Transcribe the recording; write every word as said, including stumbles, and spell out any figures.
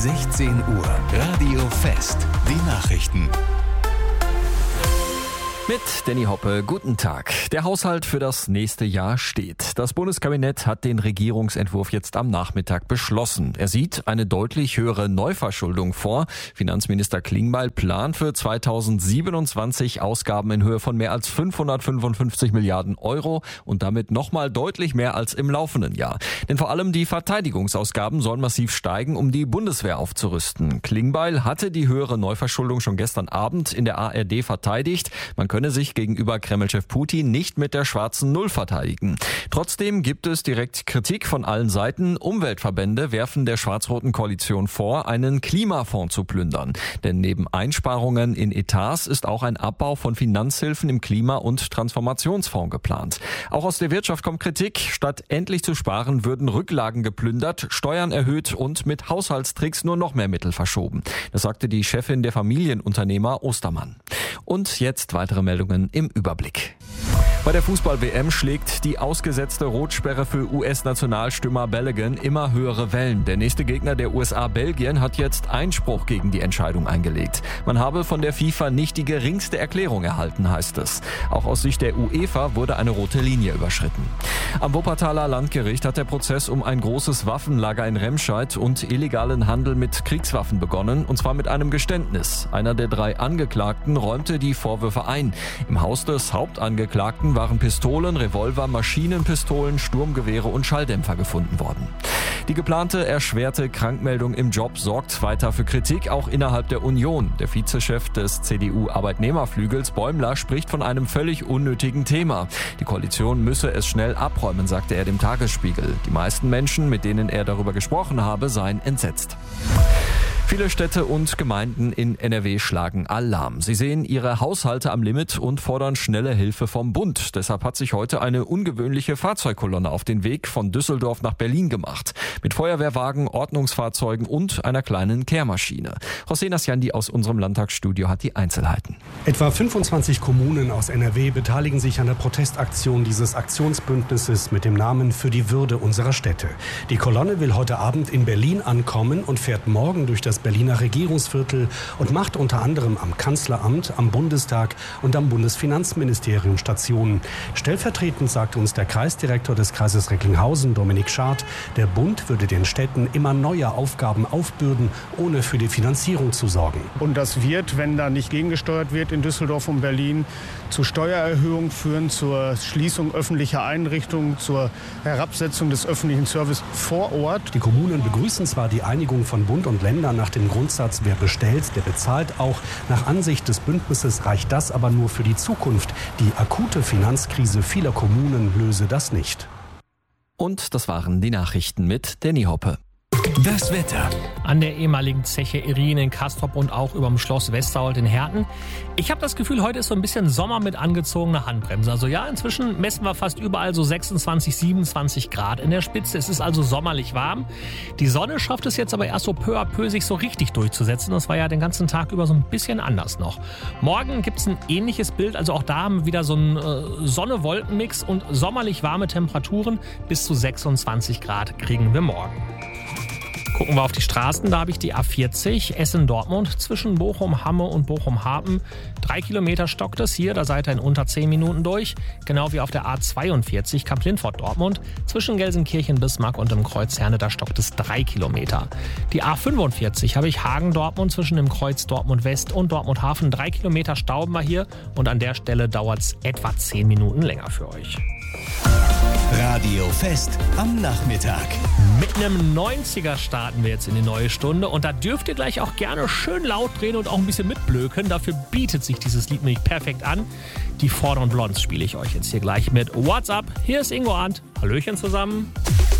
sechzehn Uhr, Radio Fest, die Nachrichten. Mit Danny Hoppe, guten Tag. Der Haushalt für das nächste Jahr steht. Das Bundeskabinett hat den Regierungsentwurf jetzt am Nachmittag beschlossen. Er sieht eine deutlich höhere Neuverschuldung vor. Finanzminister Klingbeil plant für zweitausendsiebenundzwanzig Ausgaben in Höhe von mehr als fünfhundertfünfundfünfzig Milliarden Euro und damit nochmal deutlich mehr als im laufenden Jahr. Denn vor allem die Verteidigungsausgaben sollen massiv steigen, um die Bundeswehr aufzurüsten. Klingbeil hatte die höhere Neuverschuldung schon gestern Abend in der A R D verteidigt. Man könne sich gegenüber Kremlchef Putin nicht mit der schwarzen Null verteidigen. Trotzdem gibt es direkt Kritik von allen Seiten. Umweltverbände werfen der schwarz-roten Koalition vor, einen Klimafonds zu plündern. Denn neben Einsparungen in Etats ist auch ein Abbau von Finanzhilfen im Klima- und Transformationsfonds geplant. Auch aus der Wirtschaft kommt Kritik. Statt endlich zu sparen, würden Rücklagen geplündert, Steuern erhöht und mit Haushaltstricks nur noch mehr Mittel verschoben. Das sagte die Chefin der Familienunternehmer Ostermann. Und jetzt weitere Meldungen im Überblick. Bei der Fußball-W M schlägt die ausgesetzte Rotsperre für U S-Nationalstürmer Balogun immer höhere Wellen. Der nächste Gegner der U S A, Belgien, hat jetzt Einspruch gegen die Entscheidung eingelegt. Man habe von der FIFA nicht die geringste Erklärung erhalten, heißt es. Auch aus Sicht der UEFA wurde eine rote Linie überschritten. Am Wuppertaler Landgericht hat der Prozess um ein großes Waffenlager in Remscheid und illegalen Handel mit Kriegswaffen begonnen, und zwar mit einem Geständnis. Einer der drei Angeklagten räumte die Vorwürfe ein. Im Haus des Hauptangeklagten waren Pistolen, Revolver, Maschinenpistolen, Sturmgewehre und Schalldämpfer gefunden worden. Die geplante erschwerte Krankmeldung im Job sorgt weiter für Kritik, auch innerhalb der Union. Der Vizechef des C D U-Arbeitnehmerflügels Bäumler spricht von einem völlig unnötigen Thema. Die Koalition müsse es schnell abräumen, sagte er dem Tagesspiegel. Die meisten Menschen, mit denen er darüber gesprochen habe, seien entsetzt. Viele Städte und Gemeinden in N R W schlagen Alarm. Sie sehen ihre Haushalte am Limit und fordern schnelle Hilfe vom Bund. Deshalb hat sich heute eine ungewöhnliche Fahrzeugkolonne auf den Weg von Düsseldorf nach Berlin gemacht. Mit Feuerwehrwagen, Ordnungsfahrzeugen und einer kleinen Kehrmaschine. José Nasjandi aus unserem Landtagsstudio hat die Einzelheiten. Etwa fünfundzwanzig Kommunen aus N R W beteiligen sich an der Protestaktion dieses Aktionsbündnisses mit dem Namen Für die Würde unserer Städte. Die Kolonne will heute Abend in Berlin ankommen und fährt morgen durch das Berliner Regierungsviertel und macht unter anderem am Kanzleramt, am Bundestag und am Bundesfinanzministerium Stationen. Stellvertretend sagte uns der Kreisdirektor des Kreises Recklinghausen, Dominik Schad, der Bund würde den Städten immer neue Aufgaben aufbürden, ohne für die Finanzierung zu sorgen. Und das wird, wenn da nicht gegengesteuert wird in Düsseldorf und Berlin, zu Steuererhöhungen führen, zur Schließung öffentlicher Einrichtungen, zur Herabsetzung des öffentlichen Service vor Ort. Die Kommunen begrüßen zwar die Einigung von Bund und Ländern nach dem Grundsatz, wer bestellt, der bezahlt auch. Nach Ansicht des Bündnisses reicht das aber nur für die Zukunft. Die akute Finanzkrise vieler Kommunen löse das nicht. Und das waren die Nachrichten mit Danny Hoppe. Das Wetter. An der ehemaligen Zeche Irin in Castrop und auch überm Schloss Westerholt in Herten. Ich habe das Gefühl, heute ist so ein bisschen Sommer mit angezogener Handbremse. Also ja, inzwischen messen wir fast überall so sechsundzwanzig, siebenundzwanzig Grad in der Spitze. Es ist also sommerlich warm. Die Sonne schafft es jetzt aber erst so peu à peu, sich so richtig durchzusetzen. Das war ja den ganzen Tag über so ein bisschen anders noch. Morgen gibt es ein ähnliches Bild. Also auch da haben wir wieder so einen äh, Sonne-Wolken-Mix und sommerlich warme Temperaturen. Bis zu sechsundzwanzig Grad kriegen wir morgen. Gucken wir auf die Straßen, da habe ich die A vierzig, Essen-Dortmund, zwischen Bochum-Hamme und Bochum-Harpen. Drei Kilometer stockt es hier, da seid ihr in unter zehn Minuten durch. Genau wie auf der A zweiundvierzig, Kamp-Lindfort-Dortmund, zwischen Gelsenkirchen-Bismarck und dem Kreuz Herne, da stockt es drei Kilometer. Die A fünfundvierzig habe ich Hagen-Dortmund, zwischen dem Kreuz Dortmund-West und Dortmund-Hafen. Drei Kilometer stauben wir hier und an der Stelle dauert es etwa zehn Minuten länger für euch. Radio Fest am Nachmittag. Mit einem neunziger starten wir jetzt in die neue Stunde und da dürft ihr gleich auch gerne schön laut drehen und auch ein bisschen mitblöken. Dafür bietet sich dieses Lied nämlich perfekt an. Die Fordern Blondes spiele ich euch jetzt hier gleich mit What's Up? Hier ist Ingo Arndt. Hallöchen zusammen.